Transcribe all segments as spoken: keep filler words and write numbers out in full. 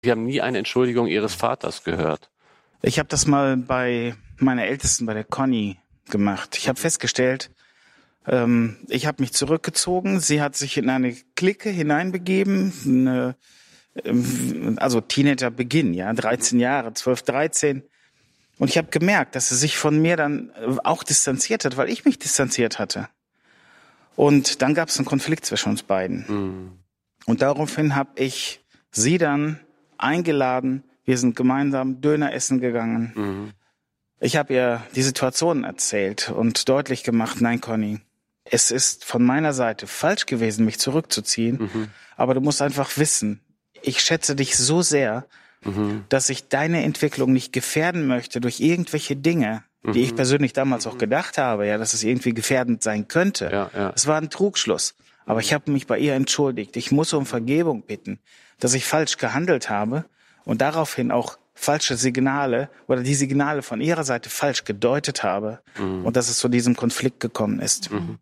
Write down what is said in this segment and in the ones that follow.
Sie haben nie eine Entschuldigung Ihres Vaters gehört. Ich habe das mal bei meiner Ältesten, bei der Conny, gemacht. Ich habe festgestellt, ähm, ich habe mich zurückgezogen. Sie hat sich in eine Clique hineinbegeben. Eine, ähm, also Teenagerbeginn, ja, dreizehn Jahre, zwölf, dreizehn. Und ich habe gemerkt, dass sie sich von mir dann auch distanziert hat, weil ich mich distanziert hatte. Und dann gab es einen Konflikt zwischen uns beiden. Mhm. Und daraufhin habe ich sie dann eingeladen. Wir sind gemeinsam Döner essen gegangen. Mhm. Ich habe ihr die Situation erzählt und deutlich gemacht, nein, Conny, es ist von meiner Seite falsch gewesen, mich zurückzuziehen. Mhm. Aber du musst einfach wissen, ich schätze dich so sehr, mhm. dass ich deine Entwicklung nicht gefährden möchte durch irgendwelche Dinge, mhm. die ich persönlich damals mhm. auch gedacht habe, ja, dass es irgendwie gefährdend sein könnte. Ja, ja. Es war ein Trugschluss. Aber ich habe mich bei ihr entschuldigt. Ich muss um Vergebung bitten, dass ich falsch gehandelt habe und daraufhin auch falsche Signale oder die Signale von ihrer Seite falsch gedeutet habe mhm. und dass es zu diesem Konflikt gekommen ist. Mhm.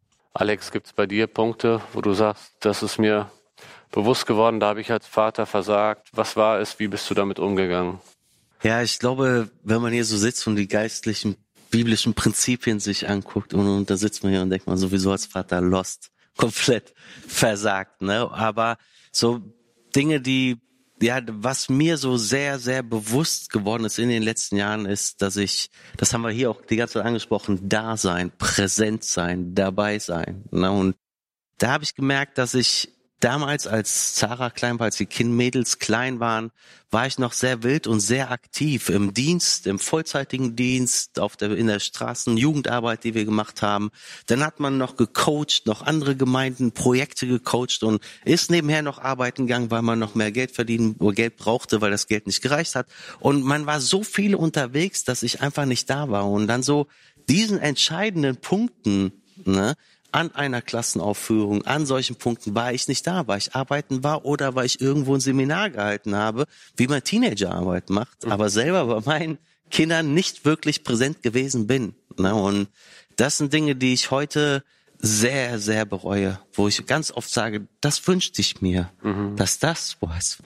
Alex, gibt es bei dir Punkte, wo du sagst, das ist mir bewusst geworden, da habe ich als Vater versagt. Was war es? Wie bist du damit umgegangen? Ja, ich glaube, wenn man hier so sitzt und die geistlichen, biblischen Prinzipien sich anguckt und, und da sitzt man hier und denkt man sowieso als Vater lost, komplett versagt, ne? Aber so Dinge, die Ja, was mir so sehr, sehr bewusst geworden ist in den letzten Jahren ist, dass ich, das haben wir hier auch die ganze Zeit angesprochen, da sein, präsent sein, dabei sein. Ne? Und da habe ich gemerkt, dass ich damals, als Sarah klein war, als die Kindmädels klein waren, war ich noch sehr wild und sehr aktiv im Dienst, im vollzeitigen Dienst, auf der, in der Straßenjugendarbeit, die wir gemacht haben. Dann hat man noch gecoacht, noch andere Gemeinden, Projekte gecoacht und ist nebenher noch arbeiten gegangen, weil man noch mehr Geld verdienen oder Geld brauchte, weil das Geld nicht gereicht hat. Und man war so viel unterwegs, dass ich einfach nicht da war. Und dann so diesen entscheidenden Punkten, ne, an einer Klassenaufführung, an solchen Punkten war ich nicht da, weil ich arbeiten war oder weil ich irgendwo ein Seminar gehalten habe, wie man Teenagerarbeit macht, mhm. aber selber bei meinen Kindern nicht wirklich präsent gewesen bin. Und das sind Dinge, die ich heute sehr, sehr bereue, wo ich ganz oft sage, das wünschte ich mir, mhm. dass das was.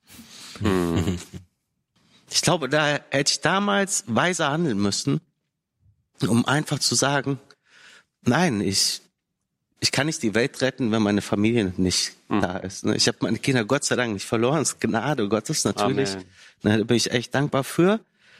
Mhm. Ich glaube, da hätte ich damals weiser handeln müssen, um einfach zu sagen, nein, ich Ich kann nicht die Welt retten, wenn meine Familie nicht hm. da ist. Ich habe meine Kinder Gott sei Dank nicht verloren. Das ist Gnade Gottes natürlich. Amen. Da bin ich echt dankbar für.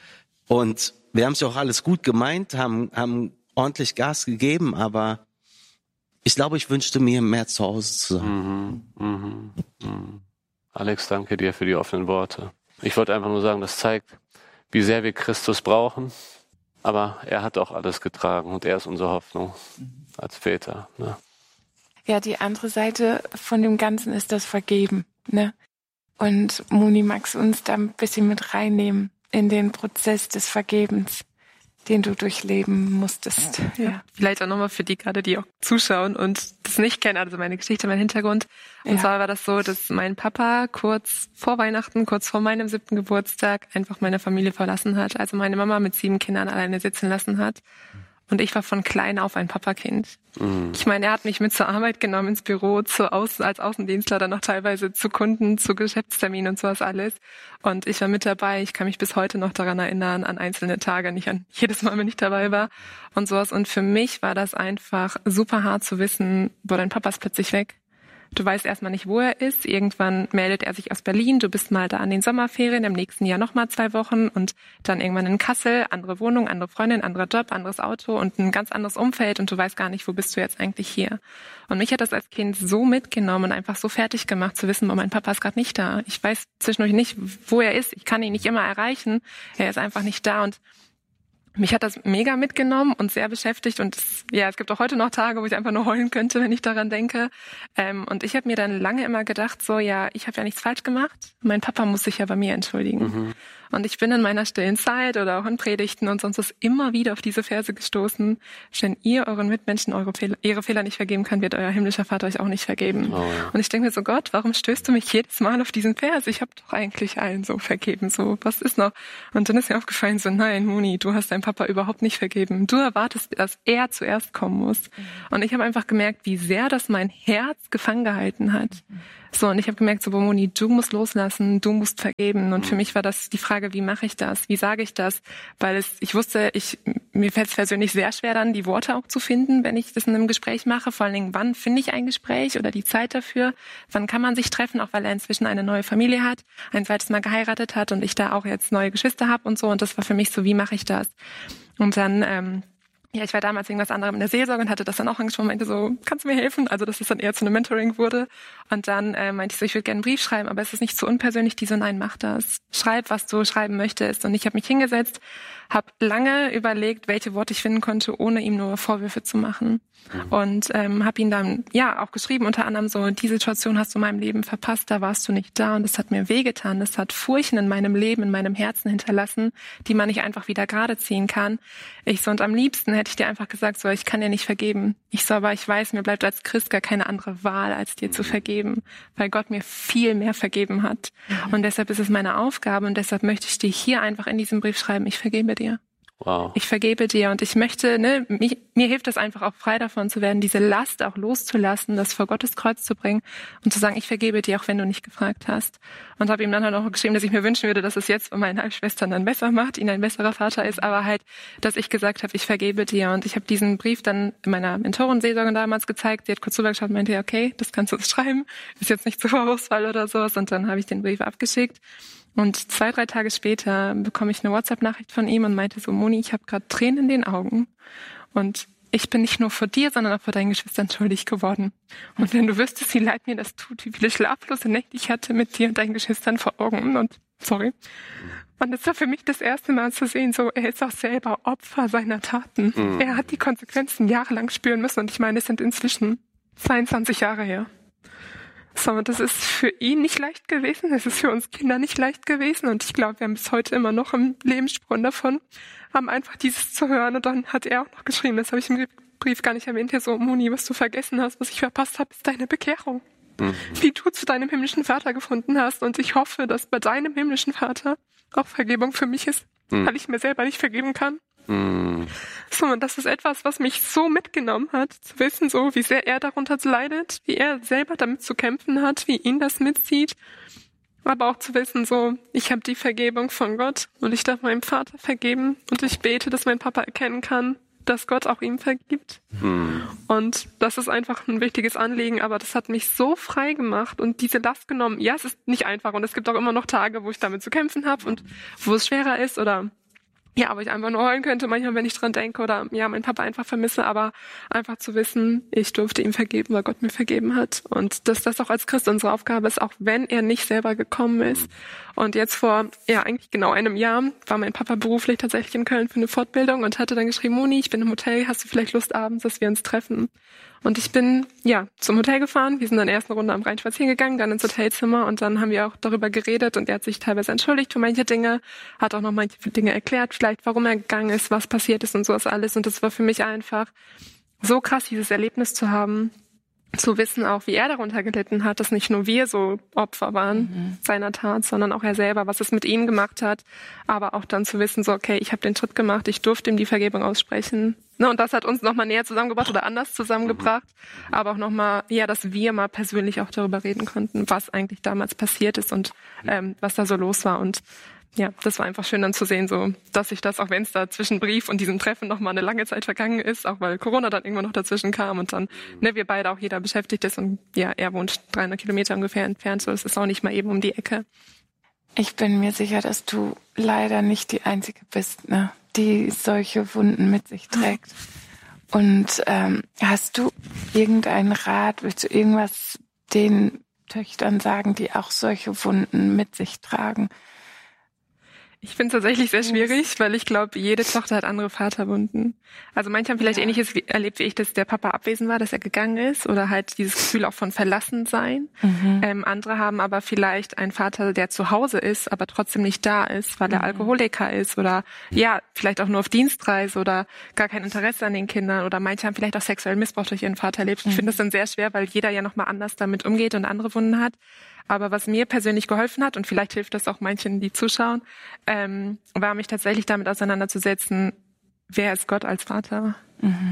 Und wir haben es ja auch alles gut gemeint, haben, haben ordentlich Gas gegeben, aber ich glaube, ich wünschte mir, mehr zu Hause zu sein. Mhm, mhm, mhm. Alex, danke dir für die offenen Worte. Ich wollte einfach nur sagen, das zeigt, wie sehr wir Christus brauchen. Aber er hat auch alles getragen und er ist unsere Hoffnung als Väter. Ne? Ja, die andere Seite von dem Ganzen ist das Vergeben. Ne? Und Moni, magst du uns da ein bisschen mit reinnehmen in den Prozess des Vergebens, den du durchleben musstest? Ja. Ja. Vielleicht auch nochmal für die gerade, die auch zuschauen und das nicht kennen, also meine Geschichte, mein Hintergrund. Und ja. zwar war das so, dass mein Papa kurz vor Weihnachten, kurz vor meinem siebten Geburtstag einfach meine Familie verlassen hat. Also meine Mama mit sieben Kindern alleine sitzen lassen hat. Und ich war von klein auf ein Papakind. Mhm. Ich meine, er hat mich mit zur Arbeit genommen, ins Büro, zu Außen, als Außendienstler, dann noch teilweise zu Kunden, zu Geschäftsterminen und sowas alles. Und ich war mit dabei. Ich kann mich bis heute noch daran erinnern, an einzelne Tage, nicht an jedes Mal, wenn ich dabei war und sowas. Und für mich war das einfach super hart zu wissen, boah, dein Papa ist plötzlich weg. Du weißt erstmal nicht, wo er ist. Irgendwann meldet er sich aus Berlin. Du bist mal da an den Sommerferien, im nächsten Jahr nochmal zwei Wochen und dann irgendwann in Kassel, andere Wohnung, andere Freundin, anderer Job, anderes Auto und ein ganz anderes Umfeld und du weißt gar nicht, wo bist du jetzt eigentlich hier. Und mich hat das als Kind so mitgenommen und einfach so fertig gemacht zu wissen, oh, mein Papa ist gerade nicht da. Ich weiß zwischendurch nicht, wo er ist. Ich kann ihn nicht immer erreichen. Er ist einfach nicht da und mich hat das mega mitgenommen und sehr beschäftigt und es, ja, es gibt auch heute noch Tage, wo ich einfach nur heulen könnte, wenn ich daran denke. Ähm, und ich habe mir dann lange immer gedacht, so ja, ich habe ja nichts falsch gemacht. Mein Papa muss sich ja bei mir entschuldigen. Mhm. Und ich bin in meiner stillen Zeit oder auch in Predigten und sonst was immer wieder auf diese Verse gestoßen. Wenn ihr euren Mitmenschen eure Fehler, ihre Fehler nicht vergeben könnt, wird euer himmlischer Vater euch auch nicht vergeben. Oh, ja. Und ich denke mir so, Gott, warum stößt du mich jedes Mal auf diesen Vers? Ich habe doch eigentlich allen so vergeben. So, was ist noch? Und dann ist mir aufgefallen, so nein, Moni, du hast deinem Papa überhaupt nicht vergeben. Du erwartest, dass er zuerst kommen muss. Mhm. Und ich habe einfach gemerkt, wie sehr das mein Herz gefangen gehalten hat. Mhm. So, und ich habe gemerkt, so, Moni, du musst loslassen, du musst vergeben. Und für mich war das die Frage, wie mache ich das? Wie sage ich das? Weil es, ich wusste, ich, mir fällt es persönlich sehr schwer, dann die Worte auch zu finden, wenn ich das in einem Gespräch mache. Vor allen Dingen, wann finde ich ein Gespräch oder die Zeit dafür? Wann kann man sich treffen? Auch weil er inzwischen eine neue Familie hat, ein zweites Mal geheiratet hat und ich da auch jetzt neue Geschwister habe und so. Und das war für mich so, wie mache ich das? Und dann, ähm, ja, ich war damals irgendwas anderem in der Seelsorge und hatte das dann auch angesprochen und meinte so, kannst du mir helfen? Also, dass es dann eher zu einem Mentoring wurde. Und dann äh, meinte ich so, ich würde gerne einen Brief schreiben, aber es ist nicht zu unpersönlich. Die so, nein, mach das. Schreib, was du schreiben möchtest. Und ich habe mich hingesetzt, habe lange überlegt, welche Worte ich finden konnte, ohne ihm nur Vorwürfe zu machen. Mhm. Und ähm, habe ihn dann ja auch geschrieben, unter anderem so, die Situation hast du in meinem Leben verpasst, da warst du nicht da und das hat mir wehgetan. Das hat Furchen in meinem Leben, in meinem Herzen hinterlassen, die man nicht einfach wieder gerade ziehen kann. Ich so, und am liebsten hätte ich dir einfach gesagt, so, ich kann dir nicht vergeben. Ich so, aber ich weiß, mir bleibt als Christ gar keine andere Wahl, als dir zu vergeben, weil Gott mir viel mehr vergeben hat. Mhm. Und deshalb ist es meine Aufgabe und deshalb möchte ich dir hier einfach in diesem Brief schreiben, ich vergebe dir. Wow. Ich vergebe dir und ich möchte, ne, mich, mir hilft es einfach auch frei davon zu werden, diese Last auch loszulassen, das vor Gottes Kreuz zu bringen und zu sagen, ich vergebe dir, auch wenn du nicht gefragt hast. Und habe ihm dann halt auch geschrieben, dass ich mir wünschen würde, dass es jetzt bei meinen Halbschwestern dann besser macht, ihn ein besserer Vater ist, aber halt, dass ich gesagt habe, ich vergebe dir. Und ich habe diesen Brief dann meiner Mentorin Seelsorgerin damals gezeigt. Sie hat kurz rübergeschaut und meinte, ja, okay, das kannst du schreiben, ist jetzt nicht zur Vorauswahl oder sowas. Und dann habe ich den Brief abgeschickt. Und zwei, drei Tage später bekomme ich eine WhatsApp-Nachricht von ihm und meinte so, Moni, ich habe gerade Tränen in den Augen und ich bin nicht nur vor dir, sondern auch vor deinen Geschwistern schuldig geworden. Und wenn du wüsstest, wie leid mir das tut, wie viele schlaflose Nächte ich hatte mit dir und deinen Geschwistern vor Augen und sorry. Und das war für mich das erste Mal zu sehen, so, er ist auch selber Opfer seiner Taten. Mhm. Er hat die Konsequenzen jahrelang spüren müssen und ich meine, es sind inzwischen zweiundzwanzig Jahre her. So, und das ist für ihn nicht leicht gewesen, es ist für uns Kinder nicht leicht gewesen und ich glaube, wir haben bis heute immer noch im Lebenssprung davon, haben einfach dieses zu hören und dann hat er auch noch geschrieben, das habe ich im Brief gar nicht erwähnt, hier so, Moni, was du vergessen hast, was ich verpasst habe, ist deine Bekehrung. Mhm. Wie du zu deinem himmlischen Vater gefunden hast und ich hoffe, dass bei deinem himmlischen Vater auch Vergebung für mich ist, mhm. weil ich mir selber nicht vergeben kann. Mm. So, und das ist etwas, was mich so mitgenommen hat, zu wissen, so wie sehr er darunter leidet, wie er selber damit zu kämpfen hat, wie ihn das mitzieht, aber auch zu wissen, so, ich habe die Vergebung von Gott und ich darf meinem Vater vergeben und ich bete, dass mein Papa erkennen kann, dass Gott auch ihm vergibt. Mm. Und das ist einfach ein wichtiges Anliegen, aber das hat mich so frei gemacht und diese Last genommen. Ja, es ist nicht einfach und es gibt auch immer noch Tage, wo ich damit zu kämpfen habe und wo es schwerer ist oder ja, aber ich einfach nur heulen könnte, manchmal, wenn ich dran denke oder ja, meinen Papa einfach vermisse, aber einfach zu wissen, ich durfte ihm vergeben, weil Gott mir vergeben hat. Und dass das auch als Christ unsere Aufgabe ist, auch wenn er nicht selber gekommen ist. Und jetzt vor, ja, eigentlich genau einem Jahr war mein Papa beruflich tatsächlich in Köln für eine Fortbildung und hatte dann geschrieben, Moni, ich bin im Hotel, hast du vielleicht Lust abends, dass wir uns treffen? Und ich bin, ja, zum Hotel gefahren. Wir sind dann erst eine Runde am Rhein spazieren gegangen, dann ins Hotelzimmer und dann haben wir auch darüber geredet und er hat sich teilweise entschuldigt für manche Dinge, hat auch noch manche Dinge erklärt, vielleicht warum er gegangen ist, was passiert ist und sowas alles. Und das war für mich einfach so krass, dieses Erlebnis zu haben, zu wissen auch, wie er darunter gelitten hat, dass nicht nur wir so Opfer waren mhm. seiner Tat, sondern auch er selber, was es mit ihm gemacht hat, aber auch dann zu wissen, so okay, ich habe den Schritt gemacht, ich durfte ihm die Vergebung aussprechen. Ne, und das hat uns nochmal näher zusammengebracht oder anders zusammengebracht, aber auch nochmal, ja, dass wir mal persönlich auch darüber reden konnten, was eigentlich damals passiert ist und ähm, was da so los war. Und ja, das war einfach schön dann zu sehen, so, dass sich das, auch wenn es da zwischen Brief und diesem Treffen noch mal eine lange Zeit vergangen ist, auch weil Corona dann irgendwann noch dazwischen kam und dann, ne, wir beide auch jeder beschäftigt ist und ja, er wohnt dreihundert Kilometer ungefähr entfernt, so, es ist auch nicht mal eben um die Ecke. Ich bin mir sicher, dass du leider nicht die Einzige bist, ne, die solche Wunden mit sich trägt. Und ähm, hast du irgendeinen Rat, willst du irgendwas den Töchtern sagen, die auch solche Wunden mit sich tragen? Ich finde es tatsächlich sehr schwierig, weil ich glaube, jede Tochter hat andere Vaterwunden. Also manche haben vielleicht ja. Ähnliches wie, erlebt wie ich, dass der Papa abwesend war, dass er gegangen ist oder halt dieses Gefühl auch von Verlassensein. Mhm. Ähm, andere haben aber vielleicht einen Vater, der zu Hause ist, aber trotzdem nicht da ist, weil er mhm. Alkoholiker ist oder ja, vielleicht auch nur auf Dienstreise oder gar kein Interesse an den Kindern oder manche haben vielleicht auch sexuellen Missbrauch durch ihren Vater erlebt. Mhm. Ich finde das dann sehr schwer, weil jeder ja nochmal anders damit umgeht und andere Wunden hat. Aber was mir persönlich geholfen hat, und vielleicht hilft das auch manchen, die zuschauen, ähm, war mich tatsächlich damit auseinanderzusetzen, wer ist Gott als Vater? Mhm.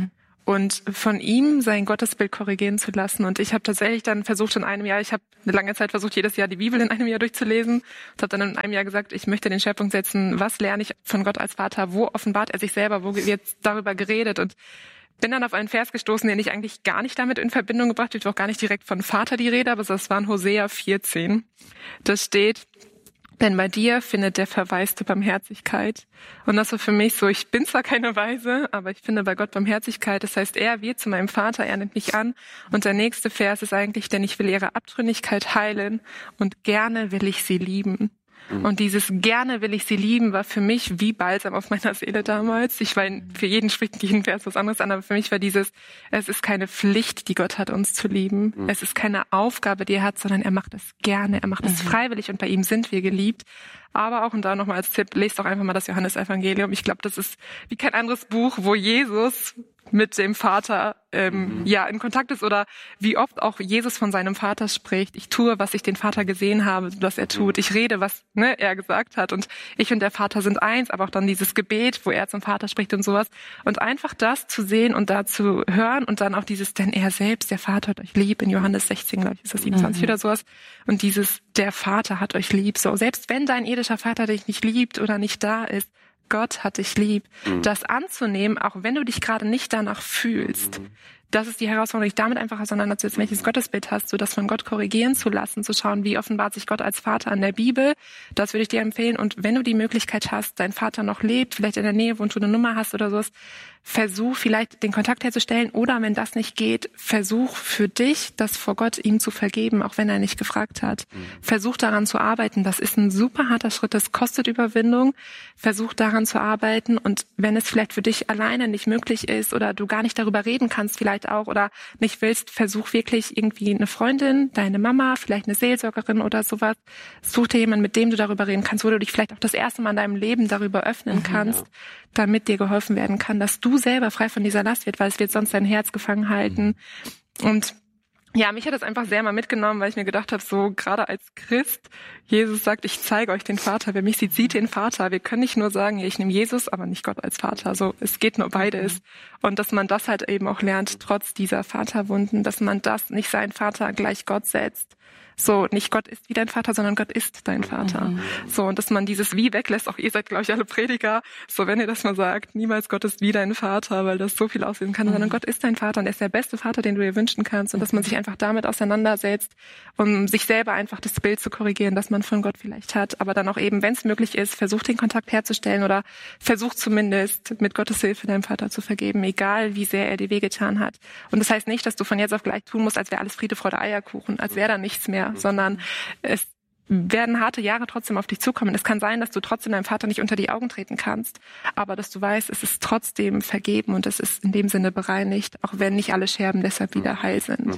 und von ihm sein Gottesbild korrigieren zu lassen. Und ich habe tatsächlich dann versucht in einem Jahr, ich habe eine lange Zeit versucht, jedes Jahr die Bibel in einem Jahr durchzulesen und habe dann in einem Jahr gesagt, ich möchte den Schwerpunkt setzen, was lerne ich von Gott als Vater, wo offenbart er sich selber, wo wird darüber geredet, und bin dann auf einen Vers gestoßen, den ich eigentlich gar nicht damit in Verbindung gebracht habe. Ich war auch gar nicht direkt von Vater die Rede, aber das war in Hosea vierzehn. Da steht: Denn bei dir findet der Verwaiste Barmherzigkeit. Und das war für mich so, ich bin zwar keine Weise, aber ich finde bei Gott Barmherzigkeit. Das heißt, er wird zu meinem Vater, er nimmt mich an. Und der nächste Vers ist eigentlich, denn ich will ihre Abtrünnigkeit heilen und gerne will ich sie lieben. Mhm. Und dieses gerne will ich sie lieben war für mich wie Balsam auf meiner Seele damals. Ich meine, für jeden spricht jeden Vers was anderes an, aber für mich war dieses, es ist keine Pflicht, die Gott hat, uns zu lieben. Mhm. Es ist keine Aufgabe, die er hat, sondern er macht es gerne, er macht es mhm. freiwillig, und bei ihm sind wir geliebt. Aber auch, und da nochmal als Tipp, lest doch einfach mal das Johannesevangelium. Ich glaube, das ist wie kein anderes Buch, wo Jesus mit dem Vater ähm, mhm. ja in Kontakt ist, oder wie oft auch Jesus von seinem Vater spricht. Ich tue, was ich den Vater gesehen habe, was er tut. Ich rede, was ne, er gesagt hat, und ich und der Vater sind eins. Aber auch dann dieses Gebet, wo er zum Vater spricht und sowas. Und einfach das zu sehen und da zu hören, und dann auch dieses, denn er selbst, der Vater hat euch lieb, in Johannes sechzehn, glaube ich, ist das siebenundzwanzig mhm. oder sowas. Und dieses, der Vater hat euch lieb. So, selbst wenn dein irdischer Vater dich nicht liebt oder nicht da ist, Gott hat dich lieb. Mhm. Das anzunehmen, auch wenn du dich gerade nicht danach fühlst, mhm. das ist die Herausforderung, dich damit einfach auseinanderzusetzen, welches Gottesbild hast du, das von Gott korrigieren zu lassen, zu schauen, wie offenbart sich Gott als Vater in der Bibel. Das würde ich dir empfehlen. Und wenn du die Möglichkeit hast, dein Vater noch lebt, vielleicht in der Nähe wohnt, du eine Nummer hast oder sowas, versuch vielleicht den Kontakt herzustellen, oder wenn das nicht geht, versuch für dich, das vor Gott ihm zu vergeben, auch wenn er nicht gefragt hat. Mhm. Versuch daran zu arbeiten. Das ist ein super harter Schritt, das kostet Überwindung. Versuch daran zu arbeiten, und wenn es vielleicht für dich alleine nicht möglich ist oder du gar nicht darüber reden kannst vielleicht auch oder nicht willst, versuch wirklich irgendwie eine Freundin, deine Mama, vielleicht eine Seelsorgerin oder sowas. Such dir jemanden, mit dem du darüber reden kannst, wo du dich vielleicht auch das erste Mal in deinem Leben darüber öffnen mhm, kannst, ja. damit dir geholfen werden kann, dass du selber frei von dieser Last wird, weil es wird sonst dein Herz gefangen halten. Und ja, mich hat das einfach sehr mal mitgenommen, weil ich mir gedacht habe, so gerade als Christ, Jesus sagt, ich zeige euch den Vater. Wer mich sieht, sieht den Vater. Wir können nicht nur sagen, ja, ich nehme Jesus, aber nicht Gott als Vater. So, es geht nur beides. Und dass man das halt eben auch lernt, trotz dieser Vaterwunden, dass man das nicht sein Vater gleich Gott setzt. So, nicht Gott ist wie dein Vater, sondern Gott ist dein Vater. Mhm. So, und dass man dieses Wie weglässt, auch ihr seid, glaube ich, alle Prediger, so, wenn ihr das mal sagt, niemals Gott ist wie dein Vater, weil das so viel auslösen kann, mhm. sondern Gott ist dein Vater und er ist der beste Vater, den du dir wünschen kannst, und dass man sich einfach damit auseinandersetzt, um sich selber einfach das Bild zu korrigieren, das man von Gott vielleicht hat, aber dann auch eben, wenn es möglich ist, versucht den Kontakt herzustellen oder versucht zumindest mit Gottes Hilfe deinem Vater zu vergeben, egal wie sehr er dir wehgetan hat. Und das heißt nicht, dass du von jetzt auf gleich tun musst, als wäre alles Friede, Freude, Eierkuchen, als wäre da nichts mehr, sondern es werden harte Jahre trotzdem auf dich zukommen. Es kann sein, dass du trotzdem deinem Vater nicht unter die Augen treten kannst, aber dass du weißt, es ist trotzdem vergeben und es ist in dem Sinne bereinigt, auch wenn nicht alle Scherben deshalb wieder heil sind.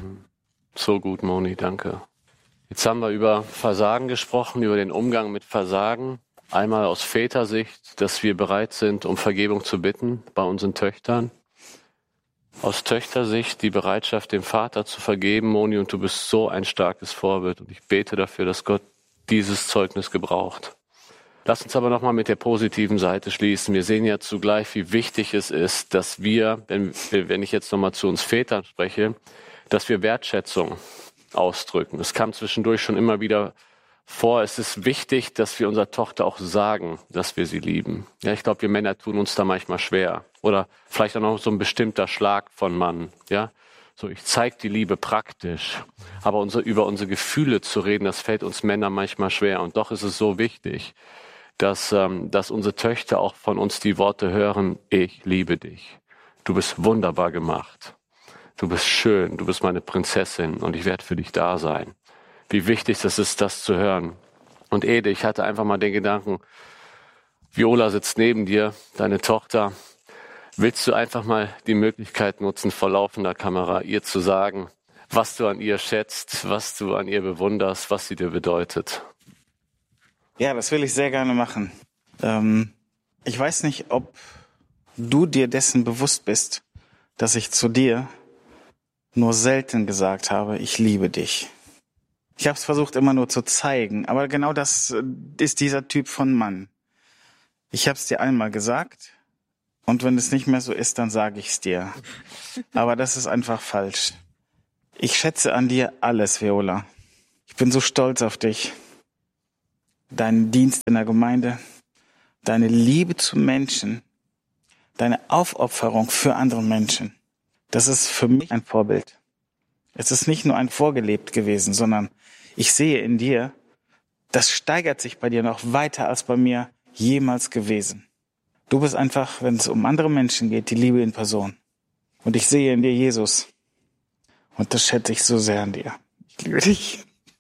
So gut, Moni, danke. Jetzt haben wir über Versagen gesprochen, über den Umgang mit Versagen. Einmal aus Vätersicht, dass wir bereit sind, um Vergebung zu bitten bei unseren Töchtern. Aus Töchtersicht die Bereitschaft, dem Vater zu vergeben. Moni, und du bist so ein starkes Vorbild. Und ich bete dafür, dass Gott dieses Zeugnis gebraucht. Lass uns aber nochmal mit der positiven Seite schließen. Wir sehen ja zugleich, wie wichtig es ist, dass wir, wenn, wenn ich jetzt nochmal zu uns Vätern spreche, dass wir Wertschätzung ausdrücken. Es kam zwischendurch schon immer wieder vor, es ist wichtig, dass wir unserer Tochter auch sagen, dass wir sie lieben. Ja, ich glaube, wir Männer tun uns da manchmal schwer. Oder vielleicht auch noch so ein bestimmter Schlag von Mann. Ja, so ich zeige die Liebe praktisch. Aber unsere, über unsere Gefühle zu reden, das fällt uns Männern manchmal schwer. Und doch ist es so wichtig, dass, ähm, dass unsere Töchter auch von uns die Worte hören, ich liebe dich. Du bist wunderbar gemacht. Du bist schön, du bist meine Prinzessin und ich werde für dich da sein. Wie wichtig das ist, das zu hören. Und Ede, ich hatte einfach mal den Gedanken, Viola sitzt neben dir, deine Tochter. Willst du einfach mal die Möglichkeit nutzen, vor laufender Kamera ihr zu sagen, was du an ihr schätzt, was du an ihr bewunderst, was sie dir bedeutet? Ja, das will ich sehr gerne machen. Ähm, ich weiß nicht, ob du dir dessen bewusst bist, dass ich zu dir nur selten gesagt habe, ich liebe dich. Ich habe es versucht immer nur zu zeigen, aber genau das ist dieser Typ von Mann. Ich habe es dir einmal gesagt Und wenn es nicht mehr so ist, dann sage ich es dir. Aber das ist einfach falsch. Ich schätze an dir alles, Viola. Ich bin so stolz auf dich. Deinen Dienst in der Gemeinde, deine Liebe zu Menschen, deine Aufopferung für andere Menschen. Das ist für mich ein Vorbild. Es ist nicht nur ein vorgelebt gewesen, sondern ich sehe in dir, das steigert sich bei dir noch weiter als bei mir jemals gewesen. Du bist einfach, wenn es um andere Menschen geht, die Liebe in Person. Und ich sehe in dir Jesus. Und das schätze ich so sehr an dir. Ich liebe dich.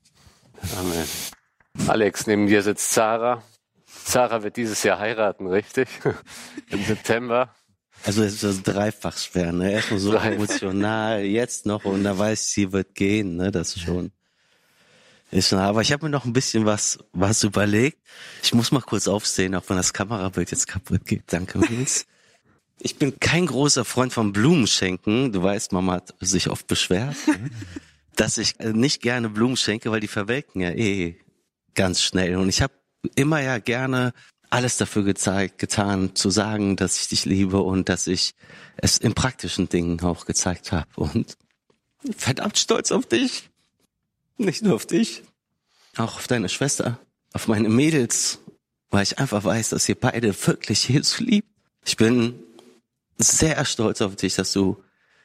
Amen. Alex, neben dir sitzt Sarah. Sarah wird dieses Jahr heiraten, richtig? Im September. Also es ist das dreifach schwer, ne? Erstmal so dreifach emotional, jetzt noch und da weiß ich, sie wird gehen, ne? Das schon. Ist schon, aber ich habe mir noch ein bisschen was was überlegt. Ich muss mal kurz aufstehen, auch wenn das Kamerabild jetzt kaputt geht. Danke, Nils. Ich bin kein großer Freund von Blumenschenken. Du weißt, Mama hat sich oft beschwert, ne? Dass ich nicht gerne Blumen schenke, weil die verwelken ja eh ganz schnell. Und ich habe immer ja gerne alles dafür gezeigt, getan, zu sagen, dass ich dich liebe und dass ich es in praktischen Dingen auch gezeigt habe. Und verdammt stolz auf dich. Nicht nur auf dich, auch auf deine Schwester, auf meine Mädels, weil ich einfach weiß, dass ihr beide wirklich Jesus liebt. Ich bin sehr stolz auf dich, dass du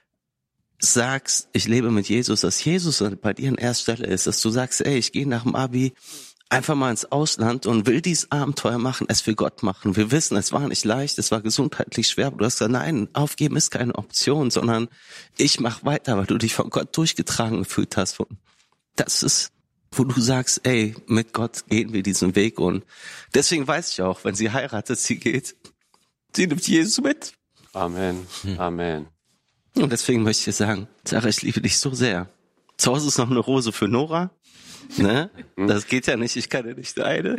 sagst, ich lebe mit Jesus, dass Jesus bei dir an erster Stelle ist, dass du sagst, ey, ich gehe nach dem Abi einfach mal ins Ausland und will dieses Abenteuer machen, es für Gott machen. Wir wissen, es war nicht leicht, es war gesundheitlich schwer, aber du hast gesagt, nein, aufgeben ist keine Option, sondern ich mach weiter, weil du dich von Gott durchgetragen gefühlt hast. Das ist, wo du sagst, ey, mit Gott gehen wir diesen Weg und deswegen weiß ich auch, wenn sie heiratet, sie geht, sie nimmt Jesus mit. Amen, Amen. Und deswegen möchte ich dir sagen, Sarah, ich liebe dich so sehr. Zu Hause ist noch eine Rose für Nora. Ne? Das geht ja nicht, ich kann ja nicht eine.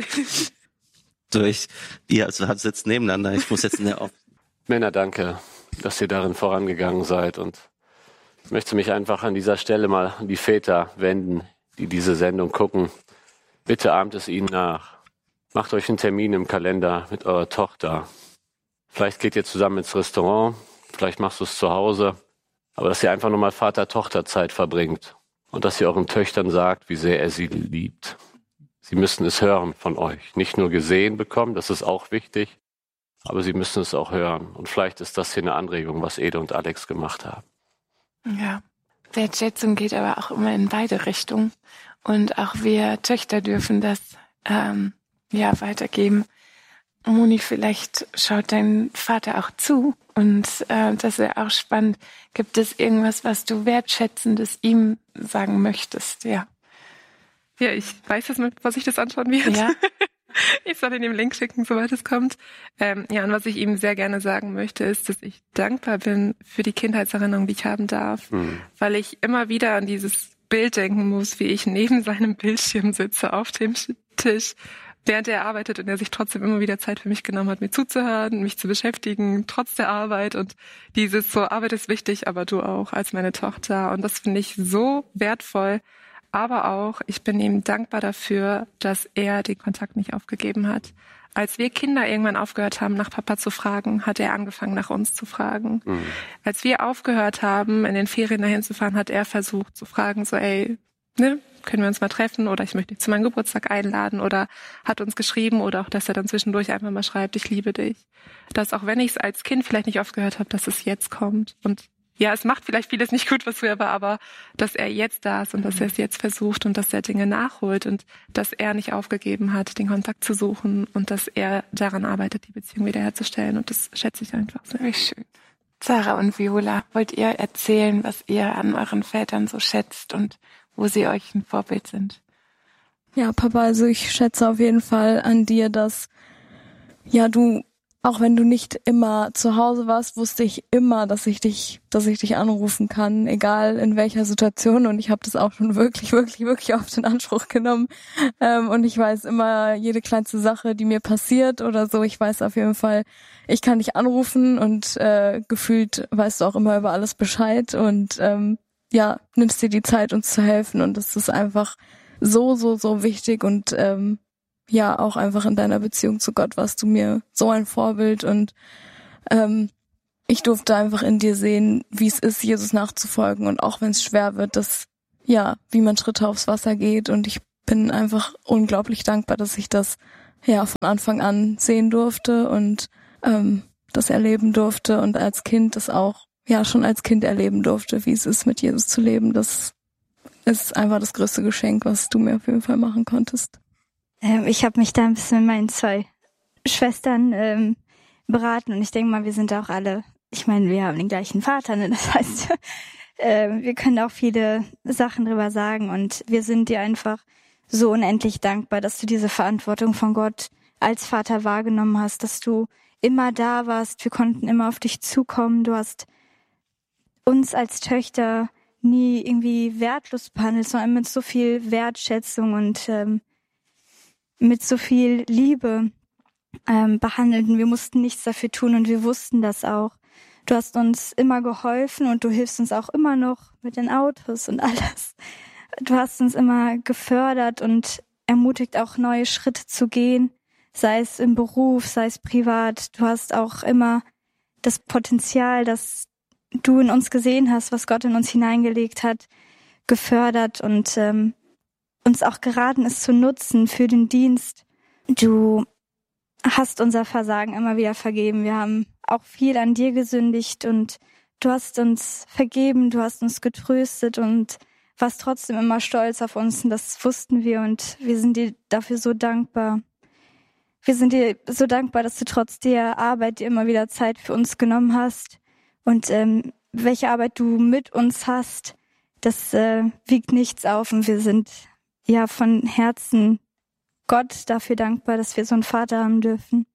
Durch, ihr also sitzt nebeneinander, ich muss jetzt in der Auf. Männer, danke, dass ihr darin vorangegangen seid und ich möchte mich einfach an dieser Stelle mal an die Väter wenden, die diese Sendung gucken. Bitte ahmt es ihnen nach. Macht euch einen Termin im Kalender mit eurer Tochter. Vielleicht geht ihr zusammen ins Restaurant, vielleicht machst du es zu Hause, aber dass ihr einfach nur mal Vater-Tochter-Zeit verbringt und dass ihr euren Töchtern sagt, wie sehr er sie liebt. Sie müssen es hören von euch. Nicht nur gesehen bekommen, das ist auch wichtig, aber sie müssen es auch hören. Und vielleicht ist das hier eine Anregung, was Ede und Alex gemacht haben. Ja, Wertschätzung geht aber auch immer in beide Richtungen. Und auch wir Töchter dürfen das ähm, ja weitergeben. Moni, vielleicht schaut dein Vater auch zu und äh, das wäre auch spannend. Gibt es irgendwas, was du Wertschätzendes ihm sagen möchtest? Ja. Ja, ich weiß jetzt, was ich das anschauen wird. Ja. Ich soll ihm den Link schicken, sobald es kommt. Ähm, ja, und was ich ihm sehr gerne sagen möchte, ist, dass ich dankbar bin für die Kindheitserinnerung, die ich haben darf. Mhm. Weil ich immer wieder an dieses Bild denken muss, wie ich neben seinem Bildschirm sitze auf dem Tisch, während er arbeitet und er sich trotzdem immer wieder Zeit für mich genommen hat, mir zuzuhören, mich zu beschäftigen, trotz der Arbeit. Und dieses so, Arbeit ist wichtig, aber du auch als meine Tochter. Und das finde ich so wertvoll. Aber auch, ich bin ihm dankbar dafür, dass er den Kontakt nicht aufgegeben hat. Als wir Kinder irgendwann aufgehört haben, nach Papa zu fragen, hat er angefangen, nach uns zu fragen. Mhm. Als wir aufgehört haben, in den Ferien dahin zu fahren, hat er versucht zu fragen, so, ey, ne, können wir uns mal treffen oder ich möchte dich zu meinem Geburtstag einladen oder hat uns geschrieben oder auch, dass er dann zwischendurch einfach mal schreibt, ich liebe dich. Dass auch wenn ich es als Kind vielleicht nicht oft gehört habe, dass es jetzt kommt. Und ja, es macht vielleicht vieles nicht gut, was früher war, aber dass er jetzt da ist und dass er es jetzt versucht und dass er Dinge nachholt und dass er nicht aufgegeben hat, den Kontakt zu suchen und dass er daran arbeitet, die Beziehung wiederherzustellen und das schätze ich einfach sehr. Wie schön. Sarah und Viola, wollt ihr erzählen, was ihr an euren Vätern so schätzt und wo sie euch ein Vorbild sind? Ja, Papa, also ich schätze auf jeden Fall an dir, dass ja du, auch wenn du nicht immer zu Hause warst, wusste ich immer, dass ich dich, dass ich dich anrufen kann, egal in welcher Situation. Und ich habe das auch schon wirklich, wirklich, wirklich oft in Anspruch genommen. Ähm, und ich weiß immer jede kleinste Sache, die mir passiert oder so. Ich weiß auf jeden Fall, ich kann dich anrufen und äh, gefühlt weißt du auch immer über alles Bescheid und ähm, ja, nimmst dir die Zeit, uns zu helfen. Und das ist einfach so, so, so wichtig und ähm, ja, auch einfach in deiner Beziehung zu Gott warst du mir so ein Vorbild und Ähm, ich durfte einfach in dir sehen, wie es ist, Jesus nachzufolgen und auch wenn es schwer wird, dass, ja, wie man Schritte aufs Wasser geht und ich bin einfach unglaublich dankbar, dass ich das, ja, von Anfang an sehen durfte und ähm, das erleben durfte und als Kind das auch, ja, schon als Kind erleben durfte, wie es ist, mit Jesus zu leben. Das ist einfach das größte Geschenk, was du mir auf jeden Fall machen konntest. Ähm, ich habe mich da ein bisschen mit meinen zwei Schwestern ähm, beraten und ich denke mal, wir sind auch alle, ich meine, wir haben den gleichen Vater, ne? Das heißt, äh, wir können auch viele Sachen drüber sagen und wir sind dir einfach so unendlich dankbar, dass du diese Verantwortung von Gott als Vater wahrgenommen hast, dass du immer da warst, wir konnten immer auf dich zukommen, du hast uns als Töchter nie irgendwie wertlos behandelt, sondern mit so viel Wertschätzung und ähm, mit so viel Liebe ähm, behandelt. Und wir mussten nichts dafür tun und wir wussten das auch. Du hast uns immer geholfen und du hilfst uns auch immer noch mit den Autos und alles. Du hast uns immer gefördert und ermutigt, auch neue Schritte zu gehen, sei es im Beruf, sei es privat. Du hast auch immer das Potenzial, das du in uns gesehen hast, was Gott in uns hineingelegt hat, gefördert und ähm, uns auch geraten ist zu nutzen für den Dienst. Du hast unser Versagen immer wieder vergeben. Wir haben auch viel an dir gesündigt und du hast uns vergeben, du hast uns getröstet und warst trotzdem immer stolz auf uns und das wussten wir und wir sind dir dafür so dankbar. Wir sind dir so dankbar, dass du trotz der Arbeit dir immer wieder Zeit für uns genommen hast. Und ähm, welche Arbeit du mit uns hast, das äh, wiegt nichts auf. Und wir sind ja von Herzen Gott dafür dankbar, dass wir so einen Vater haben dürfen.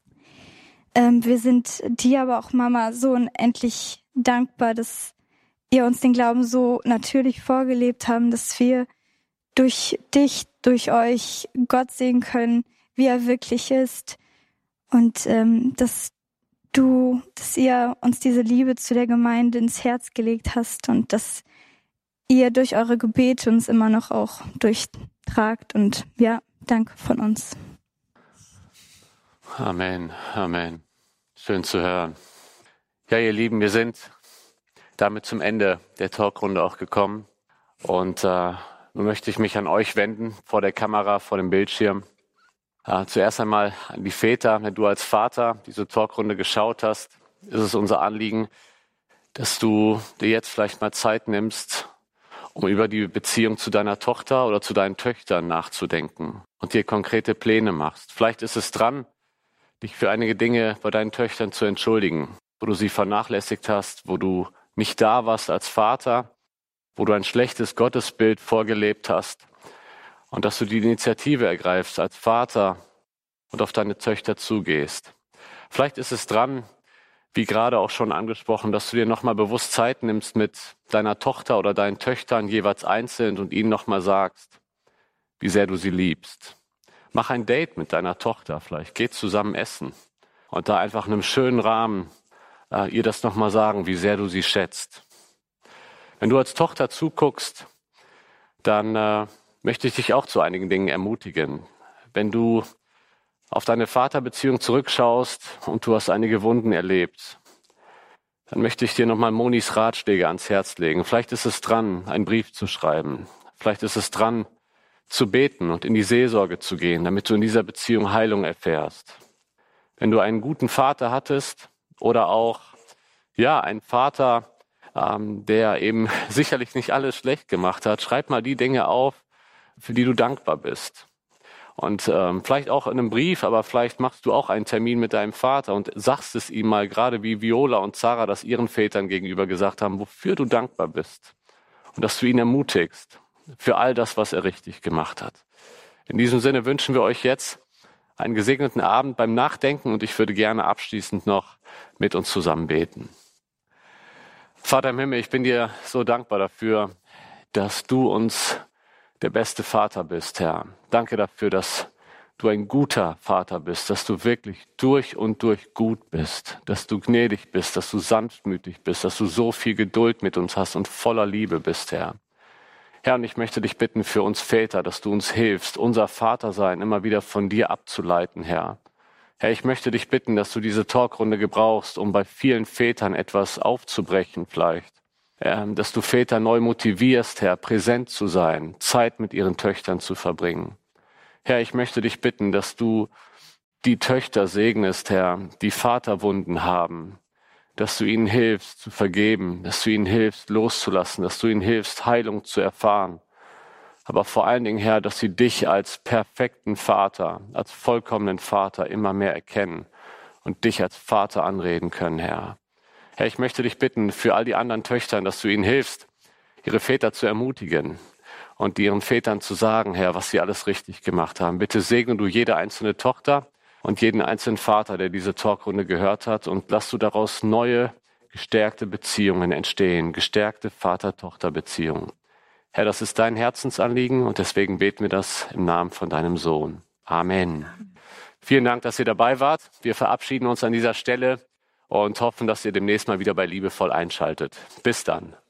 Ähm, wir sind dir aber auch, Mama, so unendlich dankbar, dass ihr uns den Glauben so natürlich vorgelebt haben, dass wir durch dich, durch euch Gott sehen können, wie er wirklich ist. Und ähm, dass du, dass ihr uns diese Liebe zu der Gemeinde ins Herz gelegt hast und dass ihr durch eure Gebete uns immer noch auch durchtragt. Und ja, danke von uns. Amen, Amen. Schön zu hören. Ja, ihr Lieben, wir sind damit zum Ende der Talkrunde auch gekommen. Und äh, nun möchte ich mich an euch wenden, vor der Kamera, vor dem Bildschirm. Äh, zuerst einmal an die Väter. Wenn du als Vater diese Talkrunde geschaut hast, ist es unser Anliegen, dass du dir jetzt vielleicht mal Zeit nimmst, um über die Beziehung zu deiner Tochter oder zu deinen Töchtern nachzudenken und dir konkrete Pläne machst. Vielleicht ist es dran, dich für einige Dinge bei deinen Töchtern zu entschuldigen, wo du sie vernachlässigt hast, wo du nicht da warst als Vater, wo du ein schlechtes Gottesbild vorgelebt hast. Und dass du die Initiative ergreifst als Vater und auf deine Töchter zugehst. Vielleicht ist es dran, wie gerade auch schon angesprochen, dass du dir nochmal bewusst Zeit nimmst mit deiner Tochter oder deinen Töchtern jeweils einzeln und ihnen nochmal sagst, wie sehr du sie liebst. Mach ein Date mit deiner Tochter vielleicht, geht zusammen essen und da einfach in einem schönen Rahmen äh, ihr das nochmal sagen, wie sehr du sie schätzt. Wenn du als Tochter zuguckst, dann äh, möchte ich dich auch zu einigen Dingen ermutigen. Wenn du auf deine Vaterbeziehung zurückschaust und du hast einige Wunden erlebt, dann möchte ich dir nochmal Monis Ratschläge ans Herz legen. Vielleicht ist es dran, einen Brief zu schreiben. Vielleicht ist es dran, zu beten und in die Seelsorge zu gehen, damit du in dieser Beziehung Heilung erfährst. Wenn du einen guten Vater hattest oder auch ja einen Vater, ähm, der eben sicherlich nicht alles schlecht gemacht hat, schreib mal die Dinge auf, für die du dankbar bist. Und ähm, vielleicht auch in einem Brief, aber vielleicht machst du auch einen Termin mit deinem Vater und sagst es ihm mal, gerade wie Viola und Sarah das ihren Vätern gegenüber gesagt haben, wofür du dankbar bist. Und dass du ihn ermutigst für all das, was er richtig gemacht hat. In diesem Sinne wünschen wir euch jetzt einen gesegneten Abend beim Nachdenken und ich würde gerne abschließend noch mit uns zusammen beten. Vater im Himmel, ich bin dir so dankbar dafür, dass du uns der beste Vater bist, Herr. Danke dafür, dass du ein guter Vater bist, dass du wirklich durch und durch gut bist, dass du gnädig bist, dass du sanftmütig bist, dass du so viel Geduld mit uns hast und voller Liebe bist, Herr. Herr, und ich möchte dich bitten für uns Väter, dass du uns hilfst, unser Vatersein immer wieder von dir abzuleiten, Herr. Herr, ich möchte dich bitten, dass du diese Talkrunde gebrauchst, um bei vielen Vätern etwas aufzubrechen vielleicht. Herr, dass du Väter neu motivierst, Herr, präsent zu sein, Zeit mit ihren Töchtern zu verbringen. Herr, ich möchte dich bitten, dass du die Töchter segnest, Herr, die Vaterwunden haben, dass du ihnen hilfst zu vergeben, dass du ihnen hilfst loszulassen, dass du ihnen hilfst Heilung zu erfahren. Aber vor allen Dingen, Herr, dass sie dich als perfekten Vater, als vollkommenen Vater immer mehr erkennen und dich als Vater anreden können, Herr. Herr, ich möchte dich bitten für all die anderen Töchtern, dass du ihnen hilfst, ihre Väter zu ermutigen und ihren Vätern zu sagen, Herr, was sie alles richtig gemacht haben. Bitte segne du jede einzelne Tochter und jeden einzelnen Vater, der diese Talkrunde gehört hat, und lass du daraus neue, gestärkte Beziehungen entstehen, gestärkte Vater-Tochter-Beziehungen. Herr, das ist dein Herzensanliegen und deswegen beten wir das im Namen von deinem Sohn. Amen. Vielen Dank, dass ihr dabei wart. Wir verabschieden uns an dieser Stelle und hoffen, dass ihr demnächst mal wieder bei Liebevoll einschaltet. Bis dann.